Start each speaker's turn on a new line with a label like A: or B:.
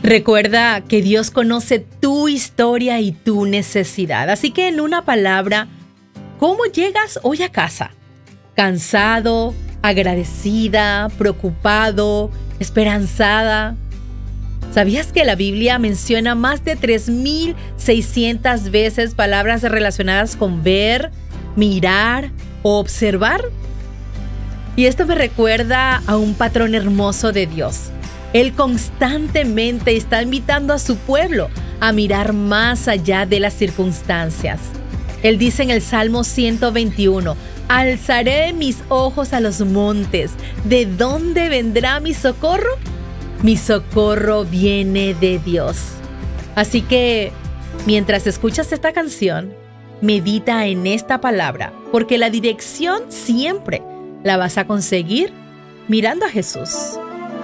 A: Recuerda que Dios conoce tu historia y tu necesidad. Así que en una palabra, ¿cómo llegas hoy a casa? ¿Cansado, agradecida, preocupado, esperanzada? ¿Sabías que la Biblia menciona más de 3.600 veces palabras relacionadas con ver, mirar o observar? Y esto me recuerda a un patrón hermoso de Dios. Él constantemente está invitando a su pueblo a mirar más allá de las circunstancias. Él dice en el Salmo 121, «Alzaré mis ojos a los montes. ¿De dónde vendrá mi socorro? Mi socorro viene de Dios». Así que, mientras escuchas esta canción, medita en esta palabra, porque la dirección siempre la vas a conseguir mirando a Jesús.